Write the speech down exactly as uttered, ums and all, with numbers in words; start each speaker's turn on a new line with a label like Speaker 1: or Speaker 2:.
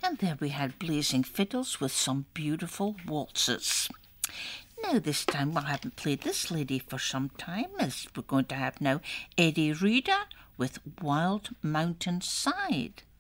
Speaker 1: And there we had Blazing Fiddles with some beautiful waltzes. Now this time I haven't played this lady for some time, as we're going to have now Eddie Reader with Wild Mountain Side.